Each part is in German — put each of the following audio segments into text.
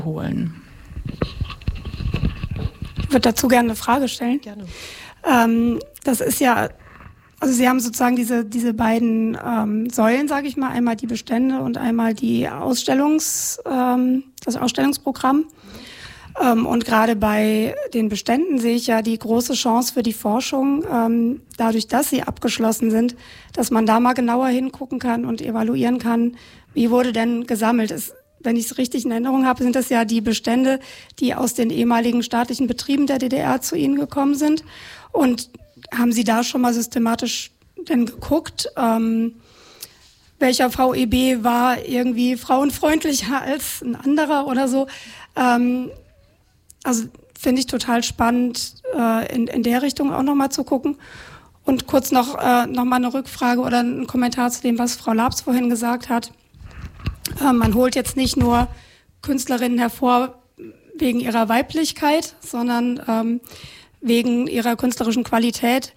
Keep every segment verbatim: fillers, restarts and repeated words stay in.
holen. Ich würde dazu gerne eine Frage stellen. Gerne. Ähm, das ist ja, also Sie haben sozusagen diese diese beiden ähm, Säulen, sage ich mal, einmal die Bestände und einmal die Ausstellungs, ähm, das Ausstellungsprogramm. Ähm, und gerade bei den Beständen sehe ich ja die große Chance für die Forschung, ähm, dadurch, dass sie abgeschlossen sind, dass man da mal genauer hingucken kann und evaluieren kann, wie wurde denn gesammelt. Es, wenn ich es richtig in Erinnerung habe, sind das ja die Bestände, die aus den ehemaligen staatlichen Betrieben der D D R zu Ihnen gekommen sind. Und haben Sie da schon mal systematisch denn geguckt, ähm, welcher V E B war irgendwie frauenfreundlicher als ein anderer oder so? Ähm, also finde ich total spannend, äh, in, in der Richtung auch nochmal zu gucken. Und kurz noch, äh, noch mal eine Rückfrage oder ein Kommentar zu dem, was Frau Labs vorhin gesagt hat. Äh, man holt jetzt nicht nur Künstlerinnen hervor wegen ihrer Weiblichkeit, sondern ähm, wegen ihrer künstlerischen Qualität.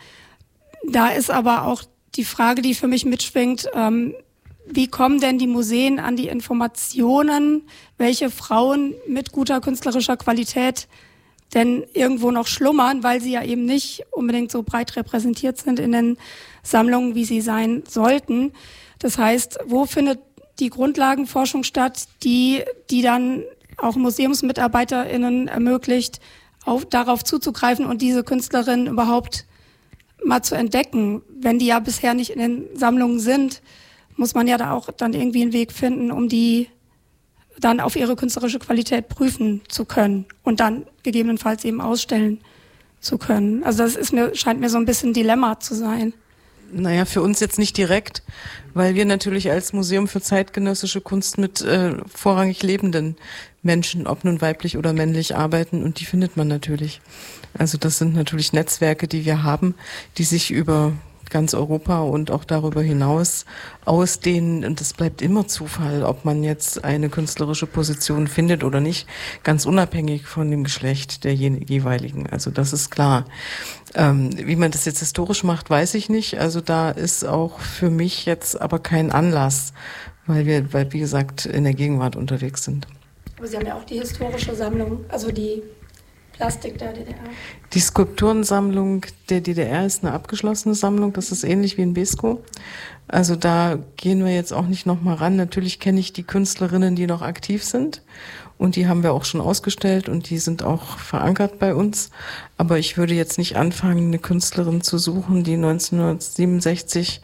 Da ist aber auch die Frage, die für mich mitschwingt, ähm, wie kommen denn die Museen an die Informationen, welche Frauen mit guter künstlerischer Qualität denn irgendwo noch schlummern, weil sie ja eben nicht unbedingt so breit repräsentiert sind in den Sammlungen, wie sie sein sollten. Das heißt, wo findet die Grundlagenforschung statt, die, die dann auch MuseumsmitarbeiterInnen ermöglicht, auf, darauf zuzugreifen und diese Künstlerinnen überhaupt mal zu entdecken? Wenn die ja bisher nicht in den Sammlungen sind, muss man ja da auch dann irgendwie einen Weg finden, um die dann auf ihre künstlerische Qualität prüfen zu können und dann gegebenenfalls eben ausstellen zu können. Also das ist mir, scheint mir so ein bisschen ein Dilemma zu sein. Naja, für uns jetzt nicht direkt, weil wir natürlich als Museum für zeitgenössische Kunst mit äh, vorrangig lebenden Menschen, ob nun weiblich oder männlich, arbeiten, und die findet man natürlich. Also das sind natürlich Netzwerke, die wir haben, die sich über ganz Europa und auch darüber hinaus ausdehnen, und es bleibt immer Zufall, ob man jetzt eine künstlerische Position findet oder nicht, ganz unabhängig von dem Geschlecht der jeweiligen. Also das ist klar. Ähm, wie man das jetzt historisch macht, weiß ich nicht. Also da ist auch für mich jetzt aber kein Anlass, weil wir, weil wie gesagt, in der Gegenwart unterwegs sind. Aber Sie haben ja auch die historische Sammlung, also die Plastik der D D R. Die Skulpturensammlung der D D R ist eine abgeschlossene Sammlung. Das ist ähnlich wie in Beeskow. Also da gehen wir jetzt auch nicht nochmal ran. Natürlich kenne ich die Künstlerinnen, die noch aktiv sind. Und die haben wir auch schon ausgestellt und die sind auch verankert bei uns. Aber ich würde jetzt nicht anfangen, eine Künstlerin zu suchen, die neunzehnhundertsiebenundsechzig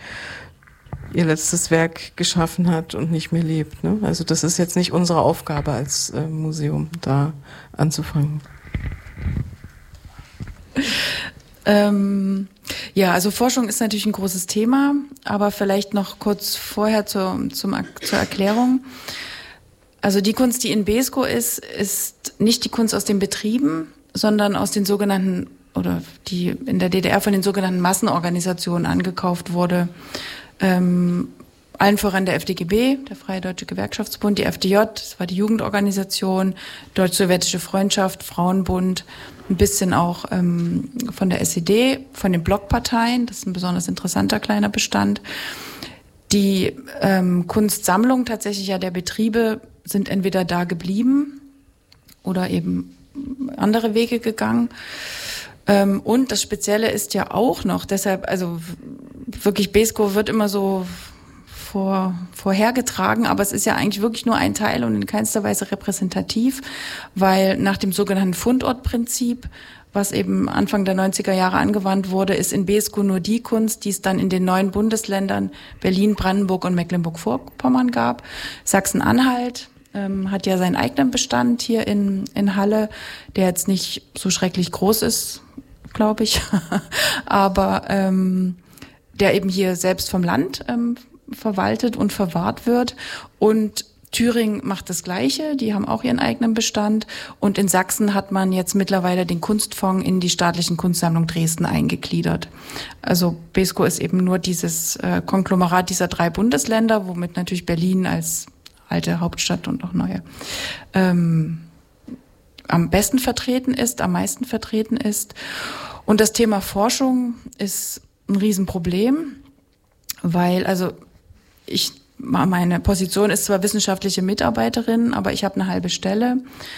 ihr letztes Werk geschaffen hat und nicht mehr lebt. Ne? Also das ist jetzt nicht unsere Aufgabe als äh, Museum, da anzufangen. Ähm, ja, also Forschung ist natürlich ein großes Thema, aber vielleicht noch kurz vorher zur, zum, zur Erklärung. Also die Kunst, die in Beeskow ist, ist nicht die Kunst aus den Betrieben, sondern aus den sogenannten, oder die in der D D R von den sogenannten Massenorganisationen angekauft wurde. Ähm, allen voran der F D G B, der Freie Deutsche Gewerkschaftsbund, die F D J, das war die Jugendorganisation, Deutsch-Sowjetische Freundschaft, Frauenbund, ein bisschen auch ähm, von der S E D, von den Blockparteien, das ist ein besonders interessanter kleiner Bestand. Die ähm, Kunstsammlung tatsächlich ja der Betriebe sind entweder da geblieben oder eben andere Wege gegangen. Ähm, und das Spezielle ist ja auch noch, deshalb, also wirklich Beeskow wird immer so vor, vorhergetragen, aber es ist ja eigentlich wirklich nur ein Teil und in keinster Weise repräsentativ, weil nach dem sogenannten Fundortprinzip, was eben Anfang der neunziger Jahre angewandt wurde, ist in Beeskow nur die Kunst, die es dann in den neuen Bundesländern Berlin, Brandenburg und Mecklenburg-Vorpommern gab. Sachsen-Anhalt ähm, hat ja seinen eigenen Bestand hier in, in Halle, der jetzt nicht so schrecklich groß ist, glaube ich, aber ähm, der eben hier selbst vom Land ähm, verwaltet und verwahrt wird. Und Thüringen macht das Gleiche, die haben auch ihren eigenen Bestand. Und in Sachsen hat man jetzt mittlerweile den Kunstfonds in die staatlichen Kunstsammlung Dresden eingegliedert. Also Beeskow ist eben nur dieses äh, Konglomerat dieser drei Bundesländer, womit natürlich Berlin als alte Hauptstadt und auch neue ähm, am besten vertreten ist, am meisten vertreten ist. Und das Thema Forschung ist ein Riesenproblem, weil also ich meine Position ist zwar wissenschaftliche Mitarbeiterin, aber ich habe eine halbe Stelle